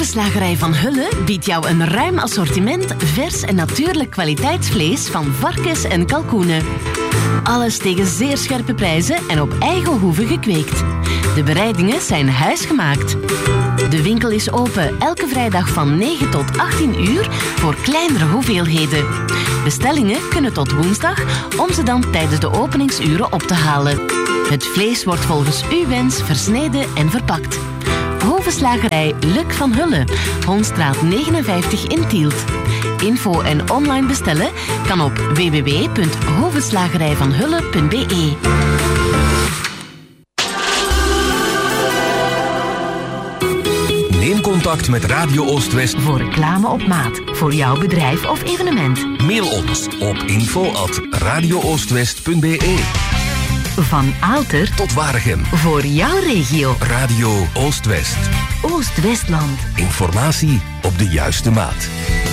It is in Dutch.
Hovenslagerij Van Hulle biedt jou een ruim assortiment vers en natuurlijk kwaliteitsvlees van varkens en kalkoenen. Alles tegen zeer scherpe prijzen en op eigen hoeve gekweekt. De bereidingen zijn huisgemaakt. De winkel is open elke vrijdag van 9 tot 18 uur voor kleinere hoeveelheden. Bestellingen kunnen tot woensdag om ze dan tijdens de openingsuren op te halen. Het vlees wordt volgens uw wens versneden en verpakt. Hovenslagerij Luc van Hulle, Honstraat 59 in Tielt. Info en online bestellen kan op www.hovenslagerijvanhulle.be. Neem contact met Radio Oost-West Voor reclame op maat, voor jouw bedrijf of evenement. Mail ons op info@radiooostwest.be. Van Aalter Tot Waregem. voor jouw regio. Radio Oost-West. Oost-Westland. Informatie op de juiste maat.